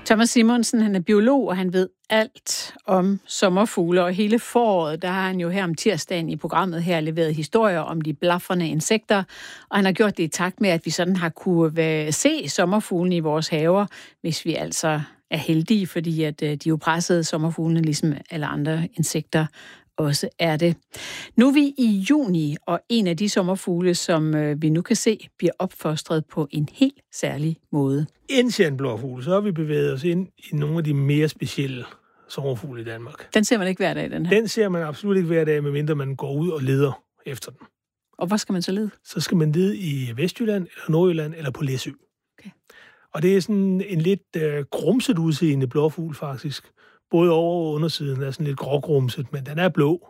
Thomas Simonsen, han er biolog, og han ved alt om sommerfugle, og hele foråret, der har han jo her om tirsdagen i programmet her leveret historier om de blafrende insekter, og han har gjort det i takt med, at vi sådan har kunne se sommerfuglene i vores haver, hvis vi altså er heldige, fordi at de jo pressede sommerfuglene, ligesom alle andre insekter også er det. Nu er vi i juni, og en af de sommerfugle, som vi nu kan se, bliver opfostret på en helt særlig måde. Enzianblåfugl, så har vi bevæget os ind i nogle af de mere specielle sommerfugle i Danmark. Den ser man ikke hver dag, den her? Den ser man absolut ikke hver dag, medmindre man går ud og leder efter den. Og hvor skal man så lede? Så skal man lede i Vestjylland, eller Nordjylland, eller på Læsø. Okay. Og det er sådan en lidt grumset udseende blåfugl, faktisk. Både over- og undersiden er sådan lidt grågrumset, men den er blå.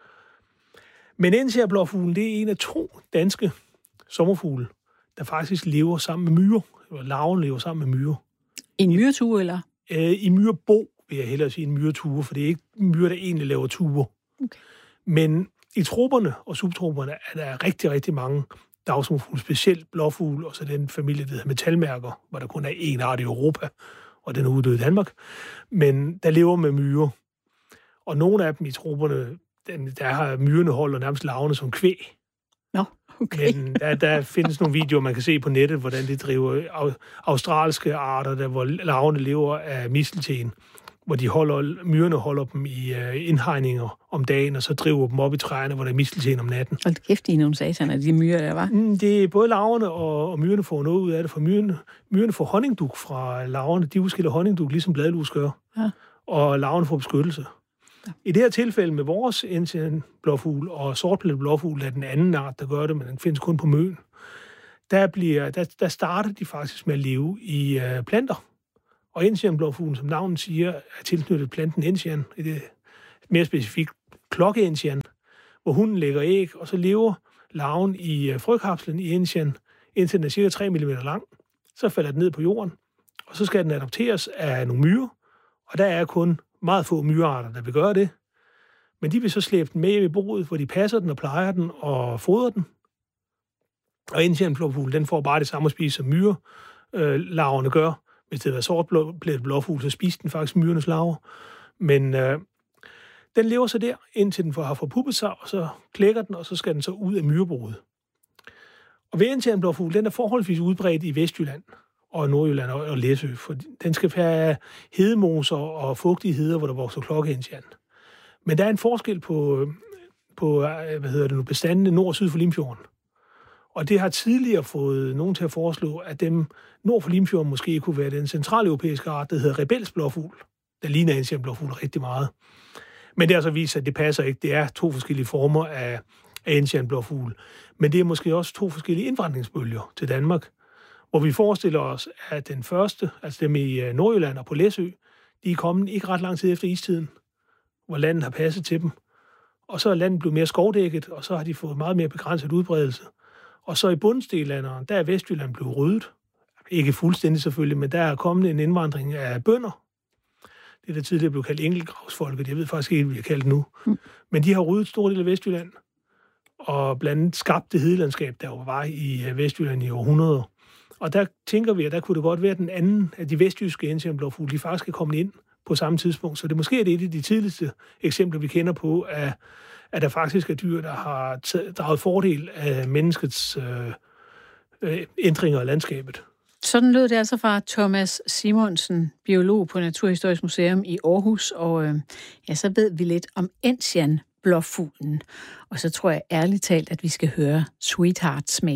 Men enzianblåfuglen, det er en af 2 danske sommerfugle, der faktisk lever sammen med myrer. Larven lever sammen med myrer. En myretue, eller? I myrebo, vil jeg hellere sige en myretue, for det er ikke myrer, der egentlig laver tuer. Okay. Men i trupperne og subtrupperne er der rigtig, rigtig mange dagsommerfugle, specielt blåfugle, og så den familie, der hedder metalmærker, hvor der kun er én art i Europa, og den er uddød i Danmark. Men der lever med myrer. Og nogle af dem i trupperne, der har myrerne holder nærmest larverne som kvæg. Nå, okay. Men der findes nogle videoer, man kan se på nettet, hvordan de driver australske arter, der, hvor larverne lever af mistelten, hvor myrerne holder dem i indhegninger om dagen, og så driver dem op i træerne, hvor der er mistelten om natten. Hold kæft, I nogle sataner, de myrer, der var. Det er både larverne og myrerne får noget ud af det, for myrerne får honningdug fra larverne. De udskiller honningdug, ligesom bladlus gør. Ja. Og larverne får beskyttelse. Ja. I det her tilfælde med vores enzianblåfugl og sortplettet blåfugl er den anden art, der gør det, men den findes kun på Møn. Der starter de faktisk med at leve i planter. Og enzianblåfuglen, som navnet siger, er tilknyttet planten enzian, mere specifikt klokkeenzian, hvor hunden lægger æg, og så lever larven i frøkapslen i enzian, indtil den er cirka 3 mm lang. Så falder den ned på jorden, og så skal den adopteres af nogle myrer, og der er kun meget få myrearter, der vil gøre det. Men de vil så slæbe den med hjem i boet, hvor de passer den og plejer den og fodrer den. Og enzianblåfuglen, den får bare det samme at spise, som myrelarverne gør. Hvis det var sortplettet blåfugl, så spiser den faktisk myrernes larver. Men den lever så der, indtil den har forpuppet sig, og så klækker den, og så skal den så ud af myreboet. Og ved enzianblåfugl, den er forholdsvis udbredt i Vestjylland og Nordjylland og Læsø, for den skal have hedemoser og fugtige heder, hvor der vokser klokkeenzian. Men der er en forskel på bestandene nord og syd for Limfjorden. Og det har tidligere fået nogen til at foreslå, at dem nord for Limfjorden måske kunne være den centraleuropæiske art, der hedder rebelsblåfugl. Der ligner enzianblåfugl rigtig meget. Men det har så vist, at det passer ikke. Det er 2 forskellige former af enzianblåfugl. Men det er måske også 2 forskellige indvandringsbølger til Danmark, hvor vi forestiller os, at den første, altså dem i Nordjylland og på Læsø, de er kommet ikke ret lang tid efter istiden, hvor landet har passet til dem. Og så er landet blevet mere skovdækket, og så har de fået meget mere begrænset udbredelse. Og så i bundstillanderen, der er Vestjylland blevet ryddet. Ikke fuldstændig selvfølgelig, men der er kommet en indvandring af bønder. Det der tidligere blev kaldt enkeltgravsfolket, jeg ved faktisk ikke, hvad vi har kaldt nu. Men de har ryddet store del af Vestjylland, og blandt andet skabt det hedelandskab, der var i Vestjylland i århundreder. Og der tænker vi, at der kunne det godt være, at den anden af de vestjyske enzianblåfugle, de faktisk er kommet ind på samme tidspunkt. Så det måske er det et af de tidligste eksempler, vi kender på, at der faktisk er dyr, der har draget fordel af menneskets ændringer af landskabet. Sådan lød det altså fra Thomas Simonsen, biolog på Naturhistorisk Museum i Aarhus, og så ved vi lidt om enzianblåfuglen. Og så tror jeg ærligt talt, at vi skal høre Sweethearts med.